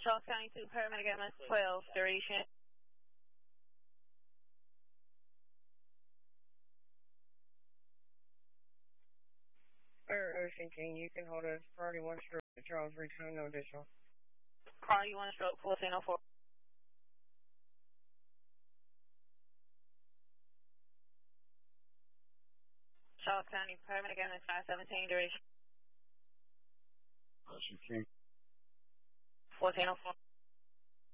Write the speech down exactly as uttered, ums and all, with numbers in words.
Charles County two, paramedic M S twelve, duration. Air Ocean King, you can hold us. Priority one stroke. Charles, return no additional. Priority one stroke, fourteen oh four. Charles County, paramedic M S five seventeen, duration. Ocean King. fourteen oh four.